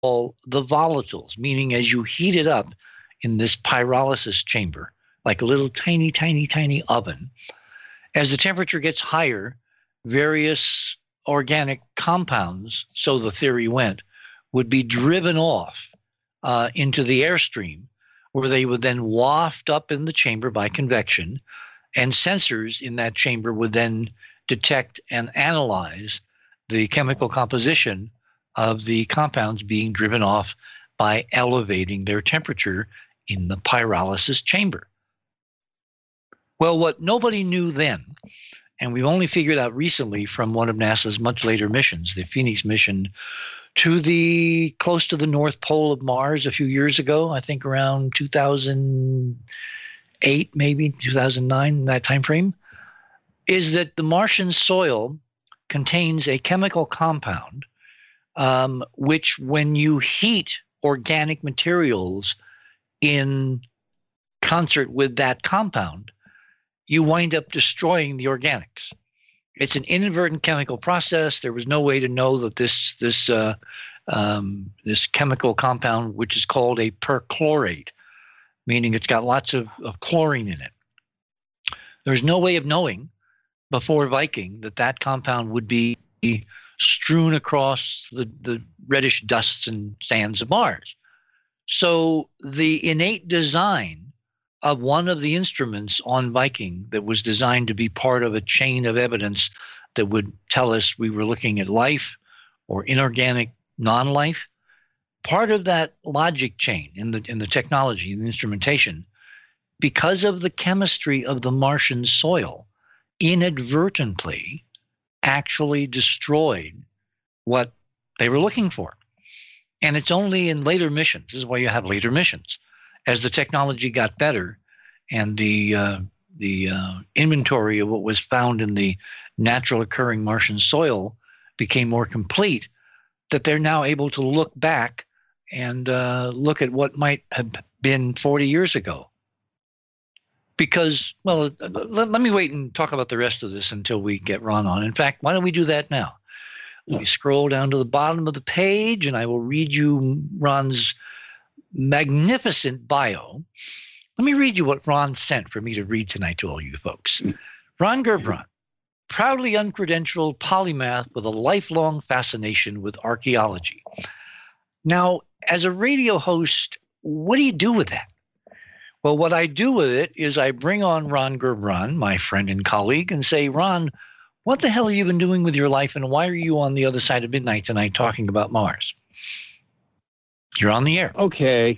call the volatiles, meaning as you heat it up in this pyrolysis chamber, like a little tiny, tiny, tiny oven, as the temperature gets higher, various organic compounds, so the theory went, would be driven off into the airstream, where they would then waft up in the chamber by convection, and sensors in that chamber would then detect and analyze the chemical composition of the compounds being driven off by elevating their temperature in the pyrolysis chamber. Well, what nobody knew then, and we only figured out recently from one of NASA's much later missions, the Phoenix mission to the close to the North Pole of Mars a few years ago, I think around 2008, maybe 2009, that time frame, is that the Martian soil contains a chemical compound which, when you heat organic materials in concert with that compound, you wind up destroying the organics. It's an inadvertent chemical process. There was no way to know that this chemical compound, which is called a perchlorate, meaning it's got lots of chlorine in it. There's no way of knowing before Viking that compound would be strewn across the reddish dusts and sands of Mars. So the innate design of one of the instruments on Viking that was designed to be part of a chain of evidence that would tell us we were looking at life or inorganic non-life, part of that logic chain in the technology, in the instrumentation, because of the chemistry of the Martian soil, inadvertently actually destroyed what they were looking for. And it's only in later missions, this is why you have later missions, as the technology got better and the inventory of what was found in the natural occurring Martian soil became more complete, that they're now able to look back and look at what might have been 40 years ago. Because, well, let me wait and talk about the rest of this until we get Ron on. In fact, why don't we do that now? Let me scroll down to the bottom of the page, and I will read you Ron's magnificent bio. Let me read you what Ron sent for me to read tonight to all you folks. Ron Gerbron, proudly uncredentialed polymath with a lifelong fascination with archaeology. Now, as a radio host, what do you do with that? Well, what I do with it is I bring on Ron Gerbron, my friend and colleague, and say, Ron, what the hell have you been doing with your life, and why are you on the other side of midnight tonight talking about Mars? You're on the air. Okay,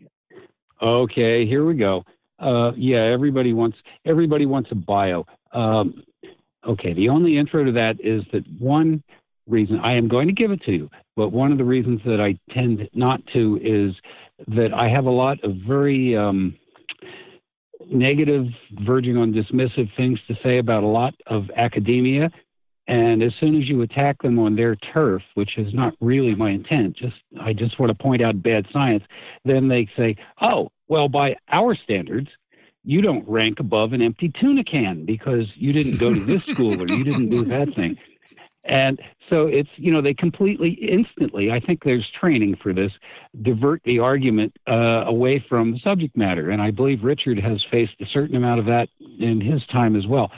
here we go. Yeah, everybody wants a bio. Okay, the only intro to that is that one reason, I am going to give it to you, but one of the reasons that I tend not to is that I have a lot of very negative, verging on dismissive things to say about a lot of academia. And as soon as you attack them on their turf, which is not really my intent, I just want to point out bad science, then they say, oh, well, by our standards, you don't rank above an empty tuna can because you didn't go to this school or you didn't do that thing. And so it's, they completely, instantly, I think there's training for this, divert the argument away from the subject matter. And I believe Richard has faced a certain amount of that in his time as well.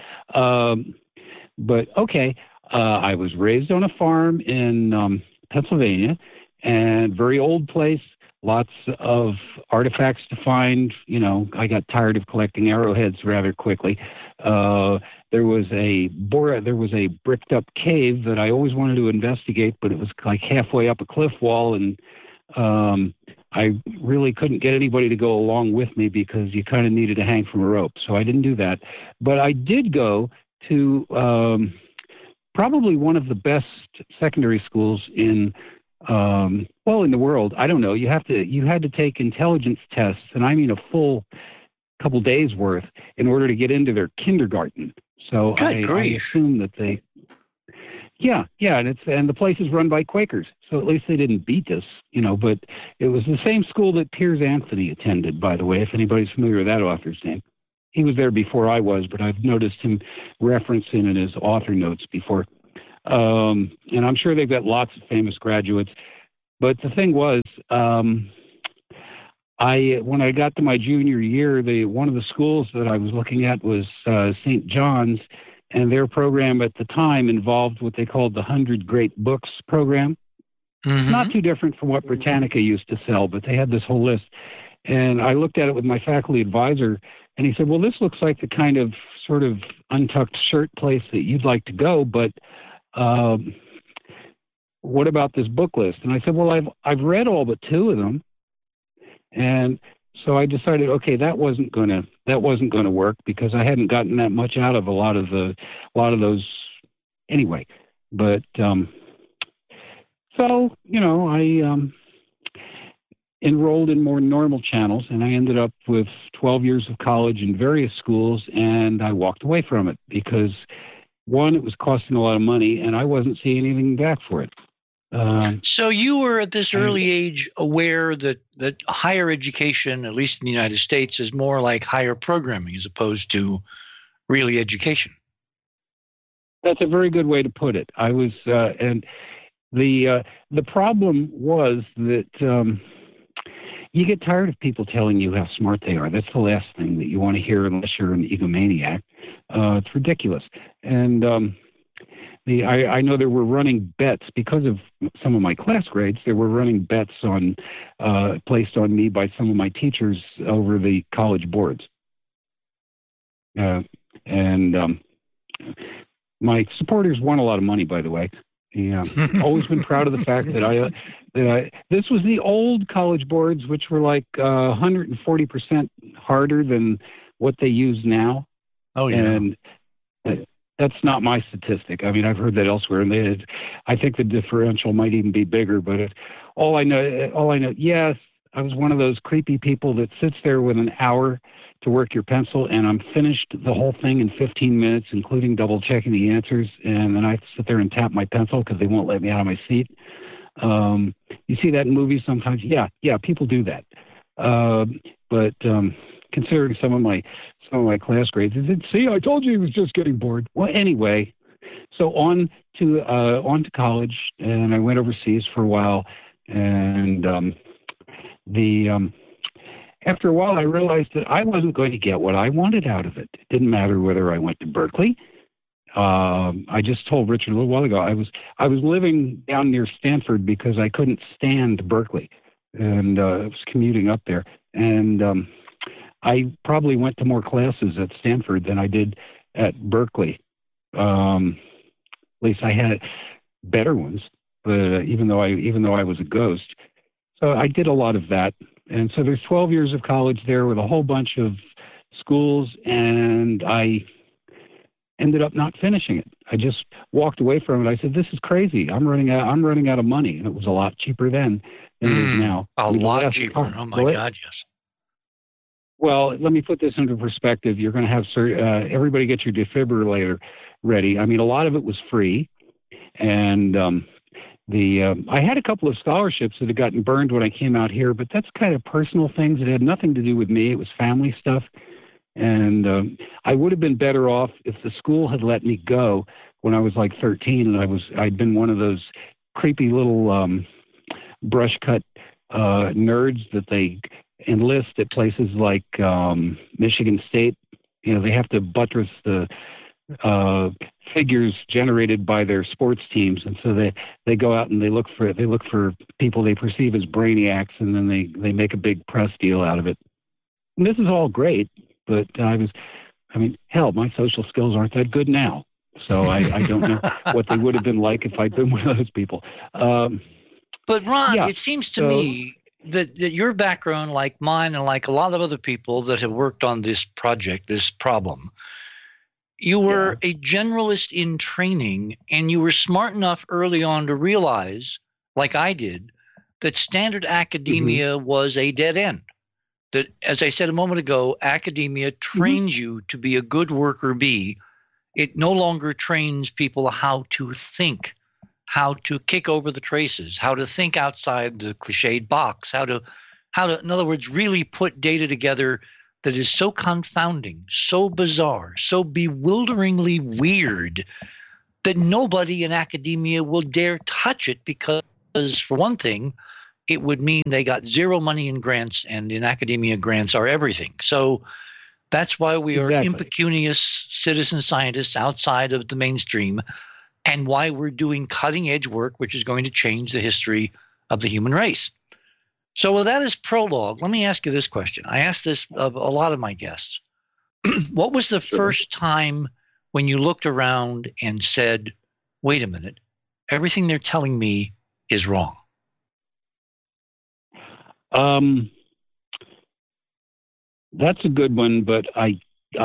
But okay, I was raised on a farm in Pennsylvania, and very old place, lots of artifacts to find. I got tired of collecting arrowheads rather quickly. There was a bricked up cave that I always wanted to investigate, but it was like halfway up a cliff wall, and I really couldn't get anybody to go along with me because you kind of needed to hang from a rope. So I didn't do that. But I did go to probably one of the best secondary schools in the world. I don't know. You had to take intelligence tests, and I mean a full couple days worth, in order to get into their kindergarten. So I assume that they, and the place is run by Quakers. So at least they didn't beat us, but it was the same school that Piers Anthony attended, by the way, if anybody's familiar with that author's name. He was there before I was, but I've noticed him referencing in his author notes before. And I'm sure they've got lots of famous graduates. But the thing was, when I got to my junior year, one of the schools that I was looking at was St. John's, and their program at the time involved what they called the 100 Great Books program. Mm-hmm. Not too different from what Britannica used to sell, but they had this whole list. And I looked at it with my faculty advisor, and he said, well, this looks like the kind of sort of untucked shirt place that you'd like to go, but what about this book list? And I said, well, I've read all but two of them. And so I decided, okay, that wasn't gonna work because I hadn't gotten that much out of a lot of those anyway. But so I enrolled in more normal channels, and I ended up with 12 years of college in various schools, and I walked away from it because one, it was costing a lot of money, and I wasn't seeing anything back for it. So you were at this early age aware that higher education, at least in the United States, is more like higher programming as opposed to really education. That's a very good way to put it. I was, and the problem was that you get tired of people telling you how smart they are. That's the last thing that you want to hear unless you're an egomaniac. It's ridiculous. And I know there were running bets because of some of my class grades. There were running bets placed on me by some of my teachers over the college boards. And my supporters won a lot of money, by the way. Yeah, always been proud of the fact that this was the old college boards, which were like 140% harder than what they use now. Oh yeah. And that's not my statistic. I mean, I've heard that elsewhere, and I think the differential might even be bigger. But all I know, yes, I was one of those creepy people that sits there with an hour to work your pencil, and I'm finished the whole thing in 15 minutes, including double checking the answers, and then I sit there and tap my pencil because they won't let me out of my seat. You see that in movies sometimes? Yeah, people do that. But considering some of my class grades, I said, see, I told you he was just getting bored. Well, anyway, so on to college, and I went overseas for a while, and after a while, I realized that I wasn't going to get what I wanted out of it. It didn't matter whether I went to Berkeley. I just told Richard a little while ago, I was living down near Stanford because I couldn't stand Berkeley, and I was commuting up there. And I probably went to more classes at Stanford than I did at Berkeley. At least I had better ones, but even though I was a ghost. So I did a lot of that. And so there's 12 years of college there with a whole bunch of schools, and I ended up not finishing it. I just walked away from it. I said, this is crazy. I'm running out of money. And it was a lot cheaper then than it is now. A lot cheaper. Oh my God, yes. Well, let me put this into perspective. You're going to have everybody get your defibrillator ready. I mean, a lot of it was free. And I had a couple of scholarships that had gotten burned when I came out here, but that's kind of personal things. It had nothing to do with me. It was family stuff. And I would have been better off if the school had let me go when I was like 13, and I'd been one of those creepy little brush cut nerds that they enlist at places like Michigan State. You know, they have to buttress the figures generated by their sports teams, and so they go out and they look for people they perceive as brainiacs, and then they make a big press deal out of it. And this is all great, but hell, my social skills aren't that good now, so I don't know what they would have been like if I'd been one of those people. But Ron, it seems to me that your background, like mine and like a lot of other people that have worked on this project, this problem, you were a generalist in training, and you were smart enough early on to realize, like I did, that standard academia was a dead end. That, as I said a moment ago, academia trains you to be a good worker bee. It no longer trains people how to think, how to kick over the traces, how to think outside the cliched box, how to, in other words, really put data together that is so confounding, so bizarre, so bewilderingly weird that nobody in academia will dare touch it because for one thing, it would mean they got zero money in grants, and in academia, grants are everything. So that's why we are impecunious citizen scientists outside of the mainstream, and why we're doing cutting edge work, which is going to change the history of the human race. So with that as prologue, let me ask you this question. I asked this of a lot of my guests. What was the first time when you looked around and said, wait a minute, everything they're telling me is wrong? That's a good one, but I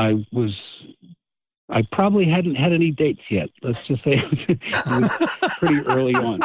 probably hadn't had any dates yet. Let's just say it was pretty early on.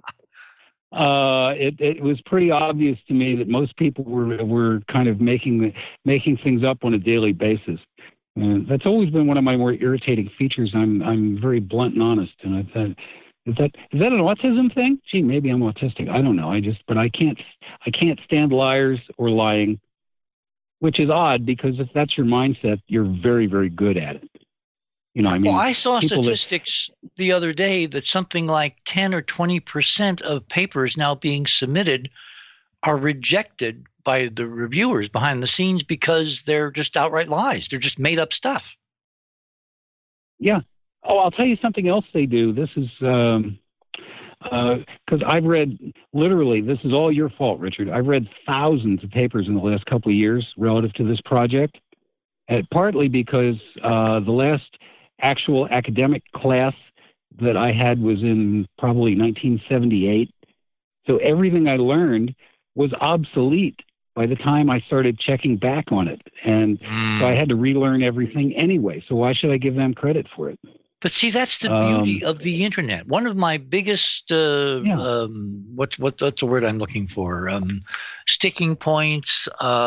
It was pretty obvious to me that most people were kind of making things up on a daily basis. And that's always been one of my more irritating features. I'm very blunt and honest, and I thought, is that an autism thing? Gee, maybe I'm autistic. I don't know. But I can't stand liars or lying, which is odd because if that's your mindset, you're very, very good at it. You know, I mean, well, I saw statistics the other day that something like 10 or 20% of papers now being submitted are rejected by the reviewers behind the scenes because they're just outright lies. They're just made up stuff. Yeah. Oh, I'll tell you something else they do. This is because I've read, literally, this is all your fault, Richard. I've read thousands of papers in the last couple of years relative to this project, and partly because the last actual academic class that I had was in probably 1978. So everything I learned was obsolete by the time I started checking back on it. And so I had to relearn everything anyway. So why should I give them credit for it? But see, that's the beauty of the internet. One of my biggest, what's the word I'm looking for? Sticking points,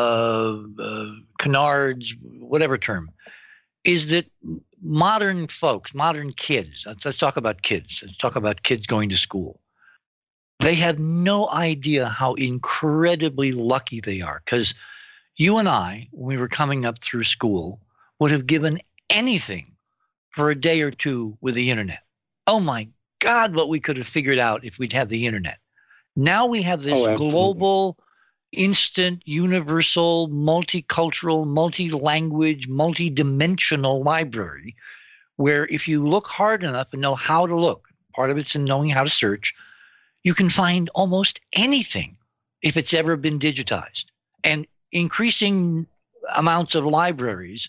canards, whatever term, is that modern folks, modern kids, let's talk about kids. Let's talk about kids going to school. They have no idea how incredibly lucky they are, because you and I, when we were coming up through school, would have given anything for a day or two with the internet. Oh my God, what we could have figured out if we'd had the internet. Now we have this global, instant, universal, multicultural, multi-language, multi-dimensional library where if you look hard enough and know how to look, part of it's in knowing how to search, you can find almost anything if it's ever been digitized. And increasing amounts of libraries,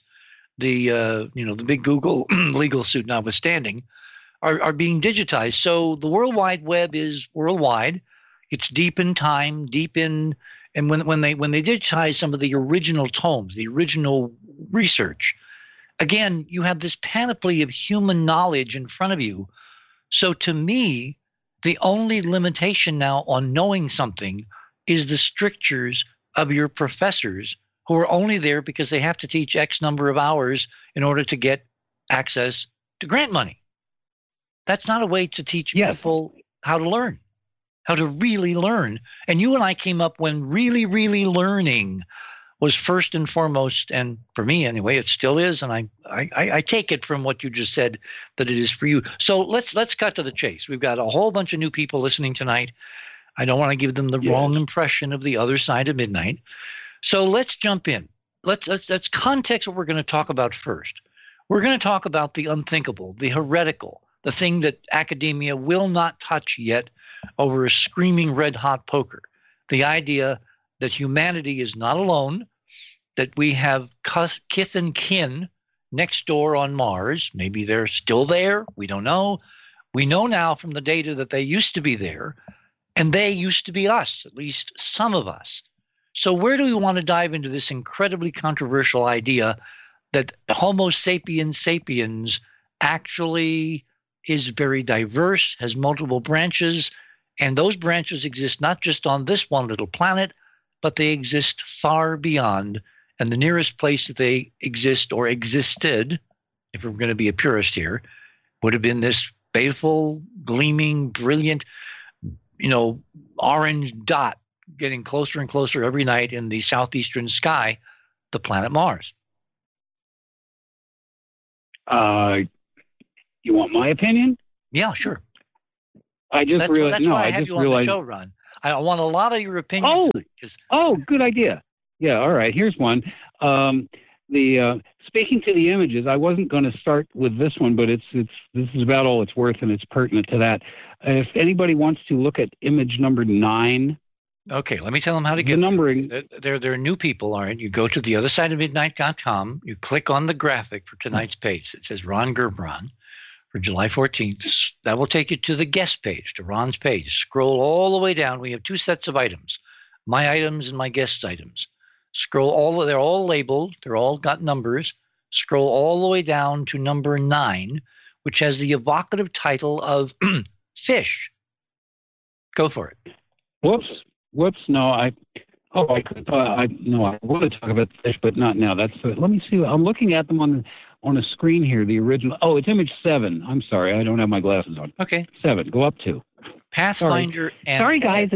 the big Google legal suit notwithstanding, are being digitized. So the World Wide Web is worldwide. It's deep in time, and when they digitize some of the original tomes, the original research, again, you have this panoply of human knowledge in front of you. So to me, the only limitation now on knowing something is the strictures of your professors, who are only there because they have to teach X number of hours in order to get access to grant money. That's not a way to teach people how to learn, how to really learn. And you and I came up when really, really learning was first and foremost, and for me anyway, it still is. And I take it from what you just said that it is for you. So let's cut to the chase. We've got a whole bunch of new people listening tonight. I don't want to give them the wrong impression of the other side of midnight. So let's jump in. Let's context what we're going to talk about first. We're going to talk about the unthinkable, the heretical, the thing that academia will not touch yet over a screaming red hot poker. The idea that humanity is not alone, that we have kith and kin next door on Mars. Maybe they're still there. We don't know. We know now from the data that they used to be there, and they used to be us, at least some of us. So where do we want to dive into this incredibly controversial idea that Homo sapiens sapiens actually is very diverse, has multiple branches, and those branches exist not just on this one little planet, but they exist far beyond. And the nearest place that they exist or existed, if we're going to be a purist here, would have been this baleful, gleaming, brilliant, orange dot getting closer and closer every night in the southeastern sky, the planet Mars. You want my opinion? Yeah, sure. I just That's realized. that's No, why I I have just you on the realized. show, Ron. I want a lot of your opinions. Oh, 'Cause- good idea. Yeah, all right. Here's one. Speaking to the images, I wasn't going to start with this one, but this is about all it's worth, and it's pertinent to that. If anybody wants to look at image number 9. Okay, let me tell them how to The get numbering. They're new people, all right? You go to theothersideofmidnight.com. You click on the graphic for tonight's page. It says Ron Gerbron for July 14th. That will take you to the guest page, to Ron's page. Scroll all the way down. We have 2 sets of items, my items and my guest's items. They're all labeled. They're all got numbers. Scroll all the way down to number 9, which has the evocative title of Fish. Go for it. Whoops. No, I could. I want to talk about the fish, but not now. Let me see. I'm looking at them on a screen here. The original. Oh, it's image 7. I'm sorry, I don't have my glasses on. Okay. 7. Go up to. Pathfinder. Sorry, guys.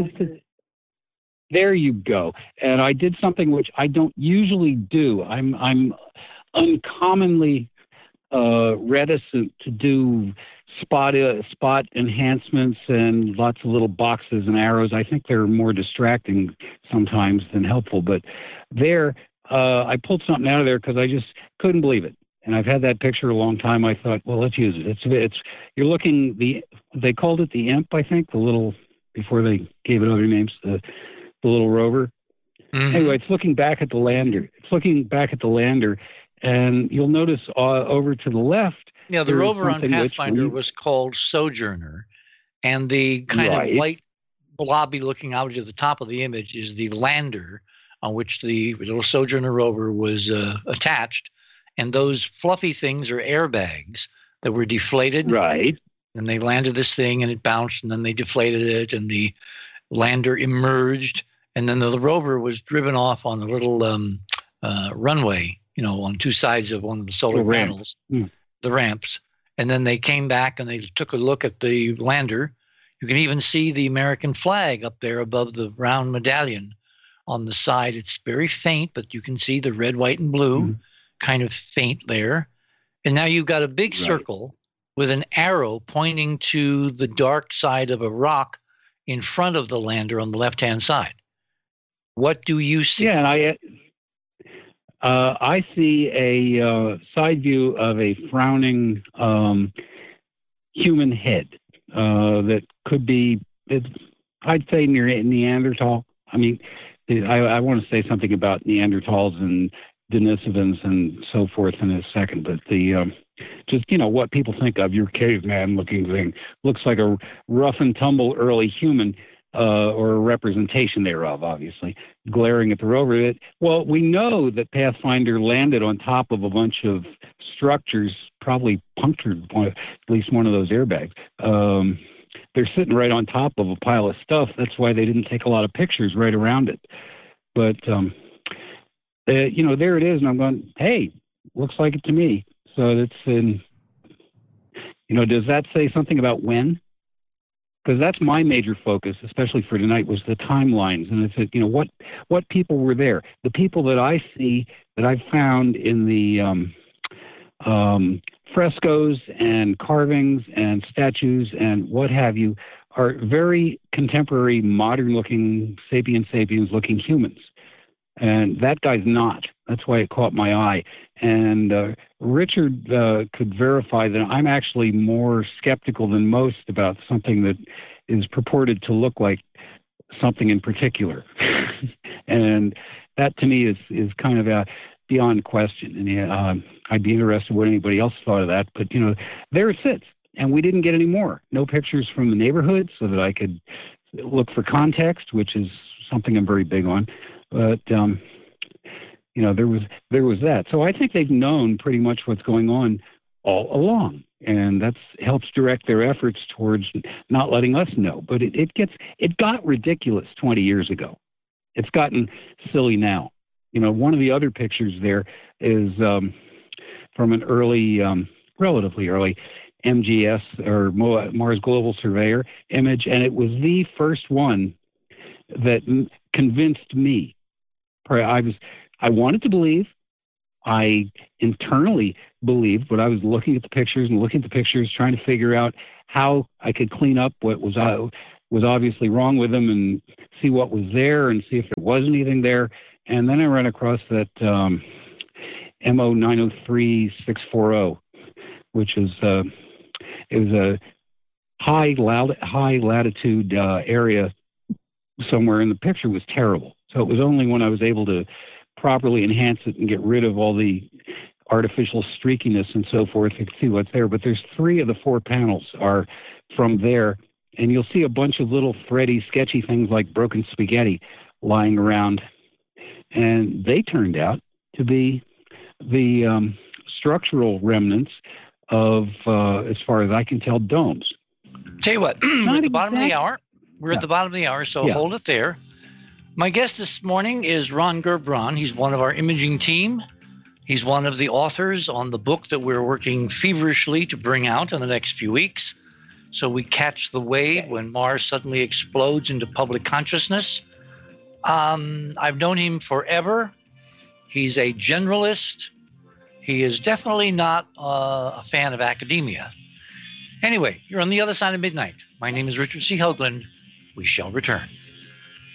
There you go. And I did something which I don't usually do. I'm uncommonly reticent to do spot enhancements and lots of little boxes and arrows. I think they're more distracting sometimes than helpful. But I pulled something out of there because I just couldn't believe it. And I've had that picture a long time. I thought, well, let's use it. You're looking they called it the Imp, I think, the little, before they gave it other names, the little rover. Mm-hmm. Anyway, it's looking back at the lander. And you'll notice over to the left. Yeah, the rover on Pathfinder was called Sojourner, and the kind of white blobby looking out at the top of the image is the lander on which the little Sojourner rover was attached. And those fluffy things are airbags that were deflated. Right. And they landed this thing and it bounced, and then they deflated it, and the lander emerged, and then the rover was driven off on the little runway, on 2 sides of one of the solar panels, the ramps. And then they came back and they took a look at the lander. You can even see the American flag up there above the round medallion on the side. It's very faint, but you can see the red, white, and blue kind of faint there. And now you've got a big circle with an arrow pointing to the dark side of a rock in front of the lander on the left-hand side. What do you see? Yeah, and I see a side view of a frowning human head that could be, I'd say, near Neanderthal. I mean, I want to say something about Neanderthals and Denisovans and so forth in a second, but just what people think of your caveman-looking thing looks like a rough and tumble early human. Or a representation thereof, obviously, glaring at the rover. Well, we know that Pathfinder landed on top of a bunch of structures, probably punctured at least one of those airbags. They're sitting right on top of a pile of stuff. That's why they didn't take a lot of pictures right around it. But, there it is, and I'm going, hey, looks like it to me. So that's does that say something about when? Because that's my major focus, especially for tonight, was the timelines. And it's, what people were there. The people that I see, that I've found in the frescoes and carvings and statues and what have you, are very contemporary, modern-looking, sapiens-looking humans. And that guy's not. That's why it caught my eye. And Richard could verify that I'm actually more skeptical than most about something that is purported to look like something in particular. And that, to me, is kind of beyond question. And I'd be interested what anybody else thought of that. But, there it sits. And we didn't get any more. No pictures from the neighborhood so that I could look for context, which is something I'm very big on. But, there was that. So I think they've known pretty much what's going on all along. And that helps direct their efforts towards not letting us know. But it got ridiculous 20 years ago. It's gotten silly now. One of the other pictures there is from an early, relatively early MGS or Mars Global Surveyor image. And it was the first one that convinced me. I wanted to believe. I internally believed, but I was looking at the pictures, trying to figure out how I could clean up what was obviously wrong with them and see what was there and see if there was anything there. And then I ran across that MO 903640, which is it was a high latitude area somewhere, and the picture was terrible. So it was only when I was able to properly enhance it and get rid of all the artificial streakiness and so forth to see what's there. But there's 3 of the 4 panels are from there, and you'll see a bunch of little thready, sketchy things like broken spaghetti lying around. And they turned out to be the structural remnants of, as far as I can tell, domes. Tell you what, we're at the bottom of the hour. We're at the bottom of the hour, so hold it there. My guest this morning is Ron Gerbron. He's one of our imaging team. He's one of the authors on the book that we're working feverishly to bring out in the next few weeks. So we catch the wave when Mars suddenly explodes into public consciousness. I've known him forever. He's a generalist. He is definitely not a fan of academia. Anyway, you're on the other side of midnight. My name is Richard C. Hoagland. We shall return.